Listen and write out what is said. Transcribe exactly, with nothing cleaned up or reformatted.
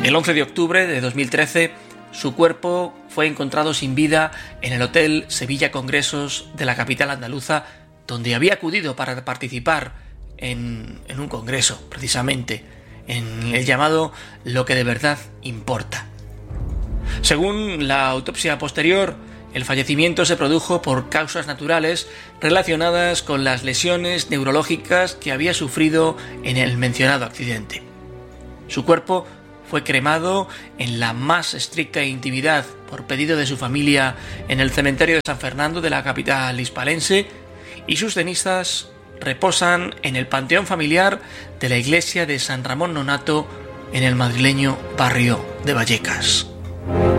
El once de octubre de dos mil trece, su cuerpo fue encontrado sin vida en el Hotel Sevilla Congresos de la capital andaluza, donde había acudido para participar en, en un congreso, precisamente, en el llamado Lo que de verdad importa. Según la autopsia posterior, el fallecimiento se produjo por causas naturales relacionadas con las lesiones neurológicas que había sufrido en el mencionado accidente. Su cuerpo fue cremado en la más estricta intimidad por pedido de su familia en el cementerio de San Fernando de la capital hispalense, y sus cenizas reposan en el panteón familiar de la iglesia de San Ramón Nonato en el madrileño barrio de Vallecas.